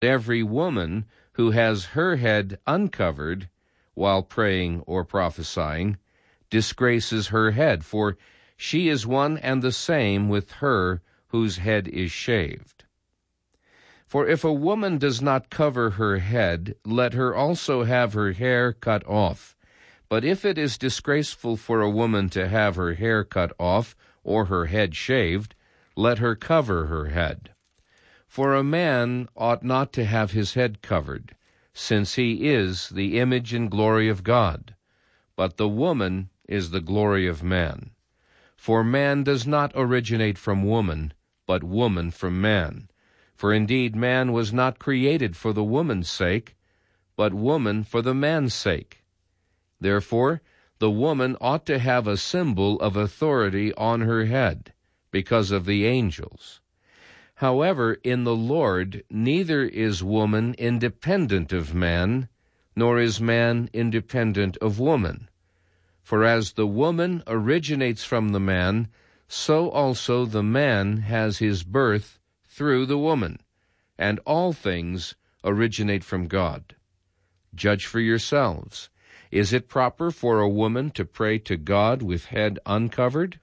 Every woman who has her head uncovered while praying or prophesying disgraces her head, for she is one and the same with her whose head is shaved. For if a woman does not cover her head, let her also have her hair cut off. But if it is disgraceful for a woman to have her hair cut off or her head shaved, let her cover her head. For a man ought not to have his head covered, since he is the image and glory of God. But the woman is the glory of man. For man does not originate from woman, but woman from man. For indeed man was not created for the woman's sake, but woman for the man's sake. Therefore the woman ought to have a symbol of authority on her head, because of the angels. However, in the Lord neither is woman independent of man, nor is man independent of woman. For as the woman originates from the man, so also the man has his birth through the woman, and all things originate from God. Judge for yourselves. Is it proper for a woman to pray to God with head uncovered?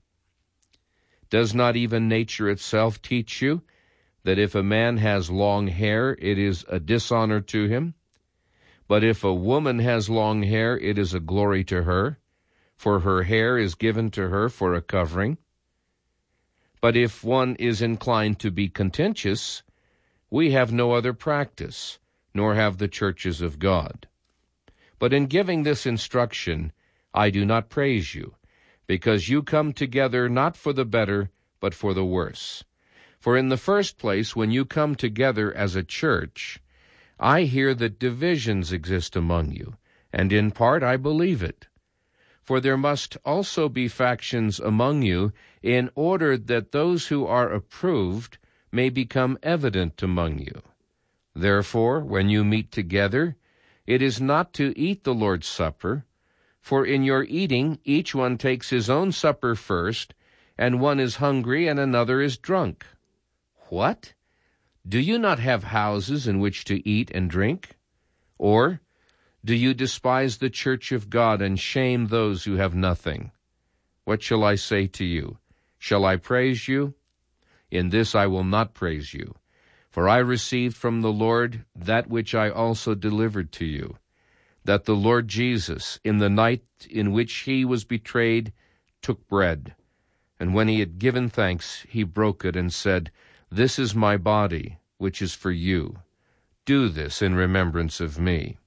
Does not even nature itself teach you that if a man has long hair, it is a dishonor to him? But if a woman has long hair, it is a glory to her, for her hair is given to her for a covering. But if one is inclined to be contentious, we have no other practice, nor have the churches of God. But in giving this instruction, I do not praise you, because you come together not for the better, but for the worse. For in the first place, when you come together as a church, I hear that divisions exist among you, and in part I believe it. For there must also be factions among you, in order that those who are approved may become evident among you. Therefore, when you meet together, it is not to eat the Lord's Supper, for in your eating each one takes his own supper first, and one is hungry and another is drunk. What? Do you not have houses in which to eat and drink? Or do you despise the church of God and shame those who have nothing? What shall I say to you? Shall I praise you? In this I will not praise you. For I received from the Lord that which I also delivered to you, that the Lord Jesus, in the night in which he was betrayed, took bread. And when he had given thanks, he broke it and said, "This is my body, which is for you. Do this in remembrance of me."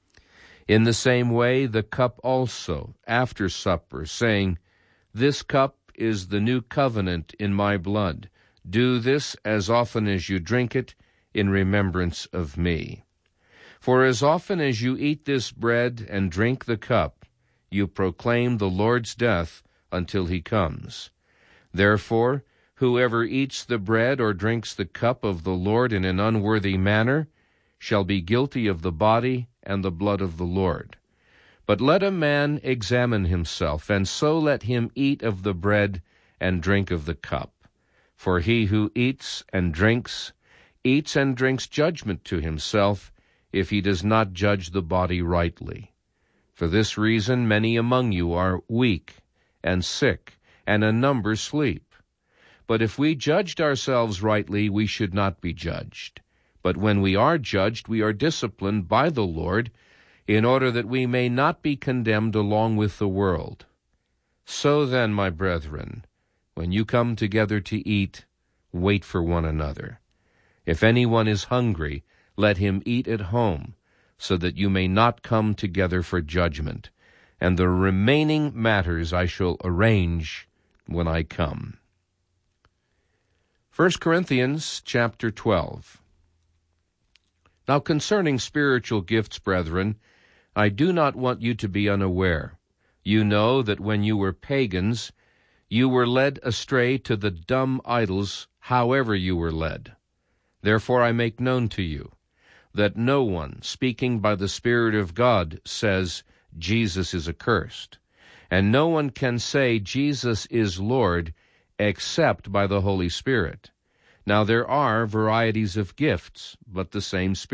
In the same way the cup also, after supper, saying, "This cup is the new covenant in my blood. Do this as often as you drink it in remembrance of me. For as often as you eat this bread and drink the cup, you proclaim the Lord's death until he comes. Therefore, whoever eats the bread or drinks the cup of the Lord in an unworthy manner shall be guilty of the body and the blood of the Lord. But let a man examine himself, and so let him eat of the bread and drink of the cup. For he who eats and drinks judgment to himself, if he does not judge the body rightly. For this reason many among you are weak and sick, and a number sleep. But if we judged ourselves rightly, we should not be judged. But when we are judged, we are disciplined by the Lord, in order that we may not be condemned along with the world. So then, my brethren, when you come together to eat, wait for one another. If anyone is hungry, let him eat at home, so that you may not come together for judgment. And the remaining matters I shall arrange when I come. 1 Corinthians chapter 12. Now concerning spiritual gifts, brethren, I do not want you to be unaware. You know that when you were pagans, you were led astray to the dumb idols, however you were led. Therefore I make known to you that no one, speaking by the Spirit of God, says, Jesus is accursed. And no one can say, Jesus is Lord, except by the Holy Spirit. Now there are varieties of gifts, but the same Spirit.